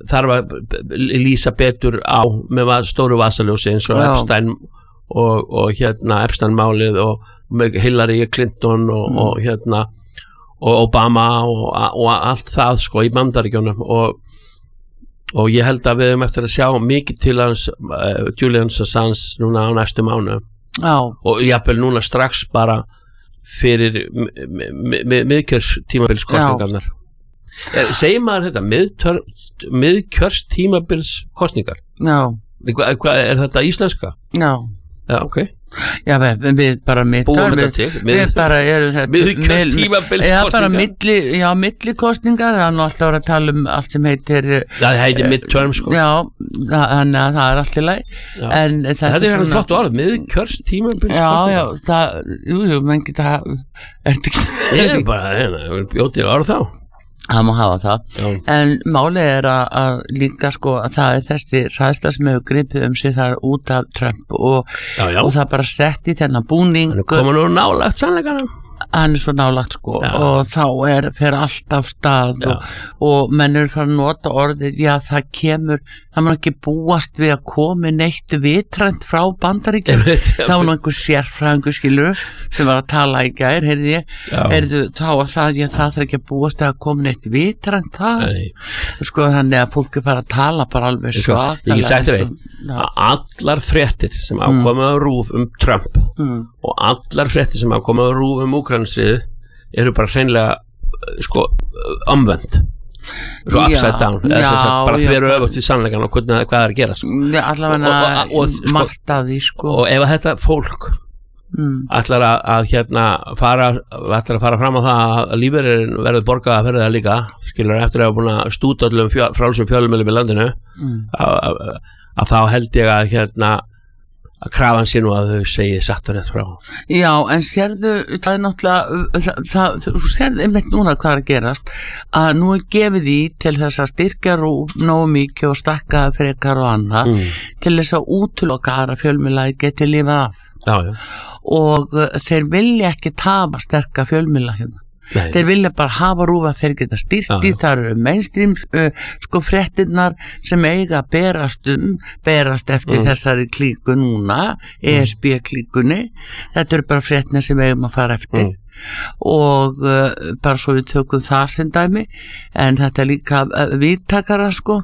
þarf að lýsa betur á með stóru vasaljósi eins og Epstein og Epstein málið og Hillary Clinton og Obama og allt það sko í Bandaríkjunum og ég held að við höfum eftir að sjá mikið til hans Julian Assange núna á næstu mánu og jafnvel núna strax bara fyrir miðkjörstímabilskostningarnar segir maður þetta miðkjörstímabilskostningar er þetta íslenska? Já, ok Já, við bara við bara erum millikostningar það nú alltaf að tala allt sem heitir það heitir midterm sko já, þannig að það allt í lagi en þetta er svona flott orð, miðkjörstímabilskostningar já, það, menn geta ég bara, bjótið orð þá það má hafa það en málið er að líka sko að það er þessi hræðsla sem hefur gripið sig þar út af Trump og það bara sett í þennan búning hann er komin nú nálagt sannleikanum hann er svo nálagt sko og þá fer allt af stað og menn eru fara að nota orðið það má ekki búast við að komi neitt vitrænt frá Bandaríkjum það var nú einhver sérfræðingur skilur sem var að tala í gær þá að það þarf ekki að búast við að komi neitt vitrænt það sko þannig að fólk er bara að tala bara alveg ég get sagt þér allar fréttir sem ákomið á RÚV Trump og allar fréttir sem ákomið á RÚV Úkraínustríðið eru bara hreinlega sko omvend svo upside down bara þveru öfugt við sannleikann og hvað er að gera sko. allavega margt að því sko og ef þetta fólk ætlar að fara fram á það að lífeyririnn verður borgað að ferða það líka skilur eftir að hafa búin að stúta öllum frálsum fjölmiðlum í landinu að þá held ég að að krafan sé nú að þau segi satt og rétt frá Já, en sérðu það er náttúrulega þú sérðu einmitt núna hvað er að gerast að nú er gefið í til þess að styrkja nógu mikið og stakka frekar og annað til þess að útiloka aðra fjölmiðla geti lifað af og þeir vilja ekki tafa sterka fjölmiðla hérna þeir vilja bara hafa RÚV að þeir geta styrkt í það eru mainstream sko fréttirnar sem eiga að berast eftir þessari klíku núna ESB klíkunni þetta eru bara fréttirnar sem eigum að fara eftir og bara svo við tökum það sem dæmi en þetta er líka víðtakara sko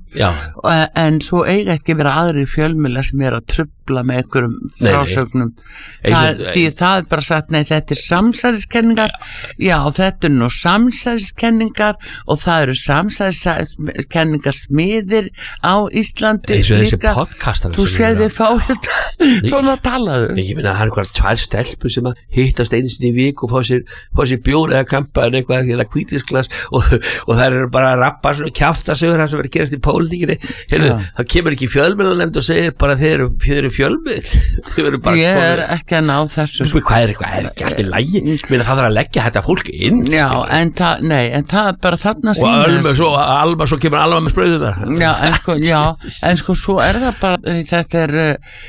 en svo eiga ekki vera aðri fjölmiðla sem er að trufla með einhverjum frásögnum því það er bara sagt nei þetta er samsæriskenningar þetta er nú samsæriskenningar og það eru samsæriskenningar smiðir á Íslandi líka þú sér þið fá þetta svona talaðu ég meina það er einhverjar tvær stelpur sem að hittast einu sinni í viku og fá sér bjór eða kampa en eitthvað eða hvítisglas og það eru bara að rappa svona kjafta sögur það sem verður að gerast í pólitíkinni það kemur ekki fjölmiðlanefnd og segir bara þeir eru fjölmiðl ég er ekki að ná þessu hvað er ekki allt í lagi það þarf að leggja þetta fólk inn en það er bara þarna og svo kemur Alma með sprauðunar en sko svo er það bara þetta er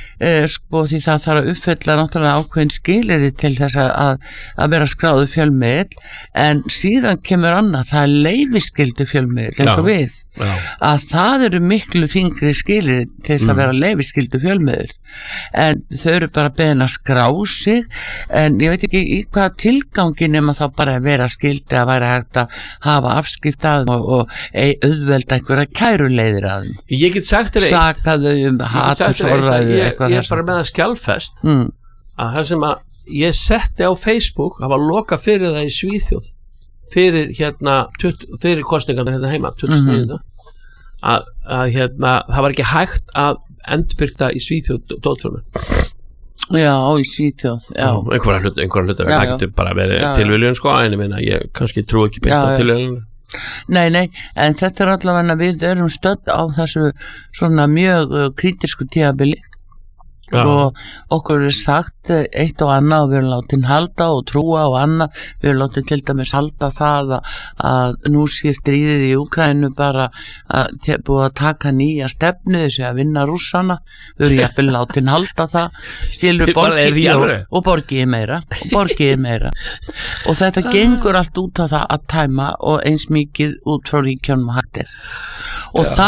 sko því það þarf að uppfylla náttúrulega ákveðin skilyrði til þess að vera skráðu fjölmiðl en síðan kemur annað það er leyfiskyldu fjölmiðl eins og við að það eru miklu þyngri skilyrði til þess að vera leyfiskyldu fjölmiðl en þau eru bara beðin að skrá sig en ég veit ekki í hvaða tilgangi nema þá bara að vera skyldi að væri hægt að hafa afskipt að þeim og auðvelda einhverja kæruleiðir að þeim ég get sagt þér sakaðu hatursorðræðu ég er bara með að skjálfest að það sem að ég setti á Facebook það var loka fyrir það í Svíþjóð fyrir kostningarna hérna heima 29. Að það var ekki hægt að endbyrta í Svíþjóð dótfrömmu í Svíþjóð einhverja hluta það getur bara verið tilviljun sko en ég meina ég kannski trú ekki beint á tilviljun Nei, en þetta er allavega við erum stödd á þessu svona mjög kritísku tímabili og okkur er sagt eitt og annað og við erum látin halda og trúa og annað við erum látin til dæmis halda það að nú sé stríðið í Úkraínu bara búið að taka nýja stefnu þessu að vinna Rússana við erum jafnvel látin halda það stílur borgið meira og þetta gengur allt út á það að tæma og eins mikið út frá ríkjónum hættir og það